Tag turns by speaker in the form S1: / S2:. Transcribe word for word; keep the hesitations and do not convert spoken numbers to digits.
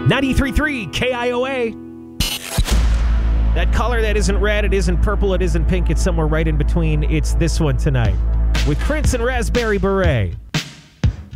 S1: ninety-three point three K I O A. That color that isn't red, it isn't purple, it isn't pink, it's somewhere right in between. It's this one tonight with Prince and Raspberry Beret.